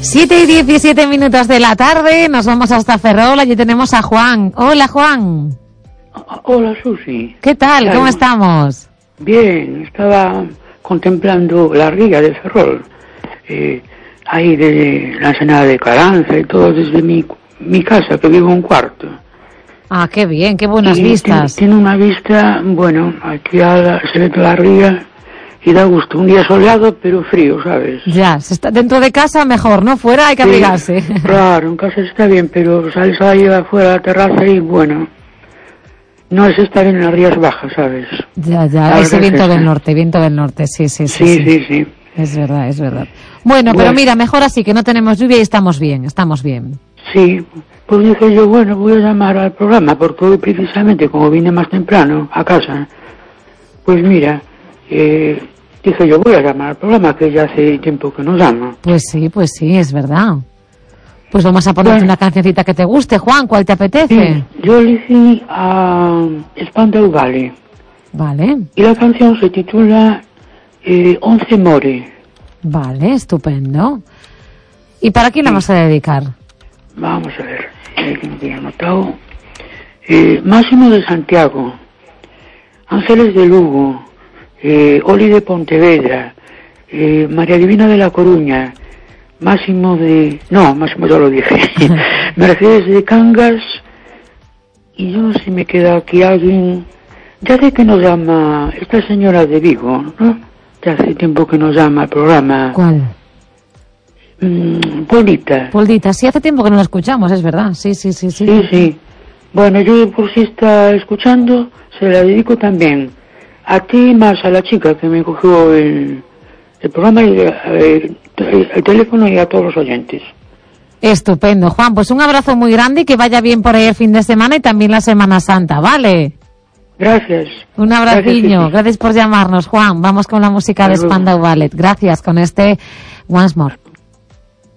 7:17 de la tarde, nos vamos hasta Ferrol, allí tenemos a Juan. Hola, Juan. Hola, Susi. ¿Qué tal? ¿Cómo estamos? Bien, estaba contemplando la ría de Ferrol, ahí de la ensenada de Caranza y todo desde mi casa, que vivo en un cuarto. Ah, qué bien, qué buenas vistas. Tiene una vista, bueno, aquí se ve toda la ría y da gusto. Un día soleado, pero frío, ¿sabes? Ya, se está dentro de casa mejor, ¿no? Fuera hay que abrigarse. Claro, en casa está bien, pero sales ahí afuera a la terraza y, bueno, no es estar en las rías bajas, ¿sabes? Ya, ese viento del norte, sí. Sí. Es verdad. Bueno, pero mira, mejor así, que no tenemos lluvia y estamos bien. Sí, pues dije yo, bueno, voy a llamar al programa, porque hoy precisamente, como vine más temprano a casa, pues mira, dije yo, voy a llamar al programa, que ya hace tiempo que no llama. Pues sí, es verdad. Pues vamos a ponerte una cancioncita que te guste, Juan, ¿cuál te apetece? Sí, yo elegí a Spandau Ballet. Vale. Y la canción se titula 11 More. Vale, estupendo. ¿Y para quién la vas a dedicar? Vamos a ver, que me tiene anotado. Máximo de Santiago, Ángeles de Lugo, Oli de Pontevedra, María Divina de La Coruña, Máximo ya lo dije, Mercedes de Cangas, y yo no sé si me queda aquí alguien, ya sé que nos llama esta señora de Vigo, ¿no? Ya hace tiempo que nos llama al programa. ¿Cuál? Poldita, sí, hace tiempo que no la escuchamos, es verdad, sí. Sí. Bueno, yo por si está escuchando, se la dedico también a ti, más a la chica que me cogió el programa, el teléfono, y a todos los oyentes. Estupendo, Juan, pues un abrazo muy grande y que vaya bien por ahí el fin de semana y también la Semana Santa, ¿vale? Gracias. Un abraciño, gracias por llamarnos, Juan. Vamos con la música de Spandau Ballet. Gracias, con este Once More.